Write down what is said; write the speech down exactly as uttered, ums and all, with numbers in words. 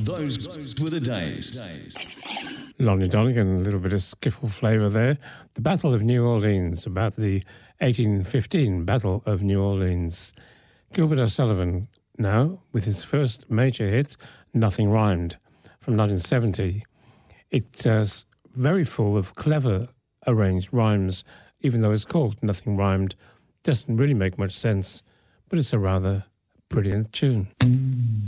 Those were the days. Lonnie Donegan, a little bit of skiffle flavour there. The Battle of New Orleans, about the eighteen fifteen Battle of New Orleans. Gilbert O'Sullivan now, with his first major hit, Nothing Rhymed, from nineteen seventy. It's uh, very full of clever arranged rhymes, even though it's called Nothing Rhymed. Doesn't really make much sense, but it's a rather brilliant tune.